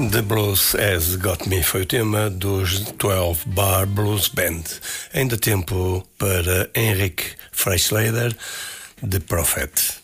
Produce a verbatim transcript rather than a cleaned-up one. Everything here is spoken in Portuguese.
The Blues Has Got Me foi o tema dos doze Bar Blues Band. Ainda tempo para Henrik Freischlader, The Prophet.